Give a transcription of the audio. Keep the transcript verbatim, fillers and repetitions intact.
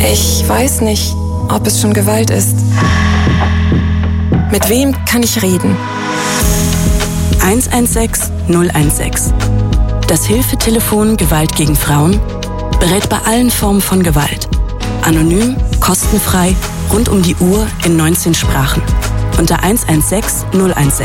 Ich weiß nicht, ob es schon Gewalt ist. Mit wem kann ich reden? eins eins sechs null eins sechs. Das Hilfetelefon Gewalt gegen Frauen berät bei allen Formen von Gewalt. Anonym, kostenfrei, rund um die Uhr in neunzehn Sprachen. Unter eins eins sechs null eins sechs.